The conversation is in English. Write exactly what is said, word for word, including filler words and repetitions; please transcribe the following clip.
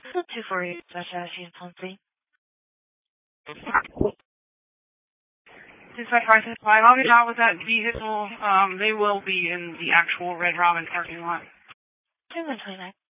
two forty, Sasha, something. Two five five six five. I'll get out with that vehicle. Um, they will be in the actual Red Robin parking lot. two one twenty-nine.